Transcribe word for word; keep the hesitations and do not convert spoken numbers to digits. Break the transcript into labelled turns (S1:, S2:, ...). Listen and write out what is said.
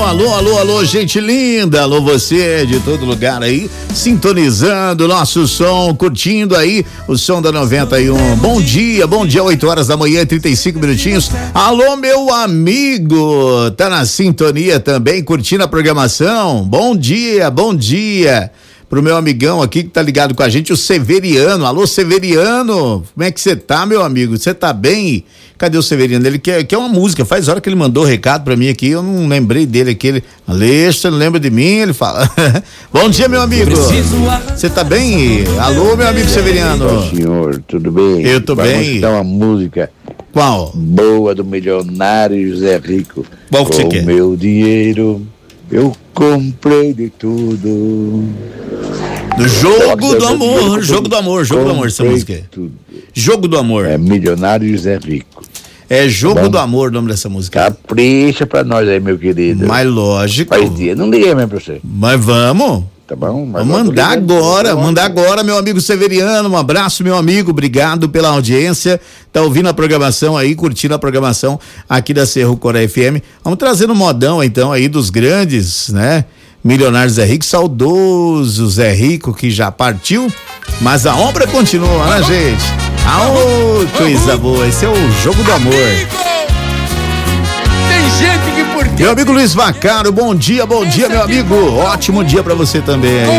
S1: alô, alô, alô, gente linda, alô você de todo lugar aí, sintonizando o nosso som, curtindo aí o som da noventa e um. Bom dia, bom dia, oito horas da manhã, trinta e cinco minutinhos. Alô, meu amigo, tá na sintonia também, curtindo a programação? Bom dia, bom dia. Pro meu amigão aqui que tá ligado com a gente, o Severiano. Alô, Severiano, como é que você tá, meu amigo? Você tá bem? Cadê o Severiano? Ele quer, quer uma música, faz hora que ele mandou recado pra mim aqui, eu não lembrei dele aqui. Ele, Aleixo, você não lembra de mim? Ele fala. Bom dia, meu amigo. Você tá bem? Alô, meu amigo Severiano.
S2: Bom, senhor, tudo bem?
S1: Eu tô
S2: Vamos
S1: bem.
S2: Vamos uma música.
S1: Qual?
S2: Boa, do milionário José Rico.
S1: Qual que você quer?
S2: Com meu dinheiro eu comprei de tudo.
S1: Do Jogo do Amor, Jogo do Amor, Jogo do Amor, essa música é. Jogo do Amor.
S2: É milionário José Rico.
S1: É Jogo tá do Amor o nome dessa música.
S2: Capricha pra nós aí, meu querido.
S1: Mas lógico.
S2: Faz dia, não liguei mesmo pra você.
S1: Mas vamos.
S2: Tá bom? Mas
S1: vamos mandar agora, mandar agora, meu amigo Severiano. Um abraço, meu amigo. Obrigado pela audiência. Tá ouvindo a programação aí, curtindo a programação aqui da Cerro Coré F M. Vamos trazer um modão então aí dos grandes, né? Milionário Zé Rico, saudoso Zé Rico que já partiu, mas a obra continua, né, gente? Aô, coisa boa. Esse é o Jogo do Amor.
S3: Tem gente que por
S1: Meu amigo Luiz Vacaro, bom dia, bom dia, meu amigo. Ótimo dia pra você também.